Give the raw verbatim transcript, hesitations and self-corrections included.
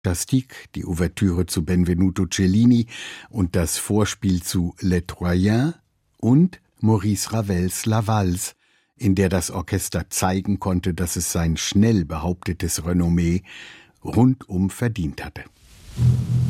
Fantastique, die Ouvertüre zu Benvenuto Cellini und das Vorspiel zu Les Troyens und Maurice Ravels La Valse, in der das Orchester zeigen konnte, dass es sein schnell behauptetes Renommee rundum verdient hatte.